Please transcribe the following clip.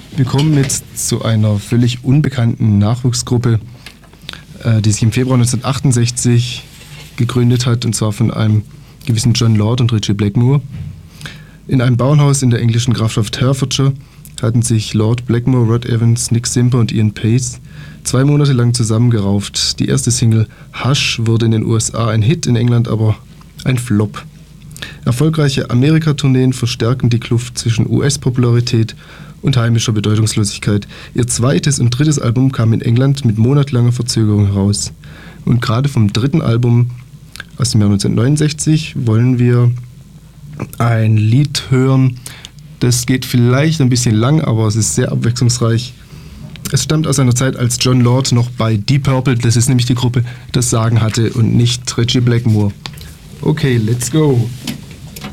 Wir kommen jetzt zu einer völlig unbekannten Nachwuchsgruppe, die sich im Februar 1968 gegründet hat, und zwar von einem gewissen Jon Lord und Ritchie Blackmore. In einem Bauernhaus in der englischen Grafschaft Herefordshire hatten sich Lord Blackmore, Rod Evans, Nick Simper und Ian Pace 2 Monate lang zusammengerauft. Die erste Single Hush wurde in den USA ein Hit, in England aber ein Flop. Erfolgreiche Amerika-Tourneen verstärken die Kluft zwischen US-Popularität und heimischer Bedeutungslosigkeit. Ihr zweites und drittes Album kam in England mit monatelanger Verzögerung heraus. Und gerade vom dritten Album aus dem Jahr 1969 wollen wir ein Lied hören. Das geht vielleicht ein bisschen lang, aber es ist sehr abwechslungsreich. Es stammt aus einer Zeit, als Jon Lord noch bei Deep Purple, das ist nämlich die Gruppe, das Sagen hatte und nicht Ritchie Blackmore. Okay, let's go!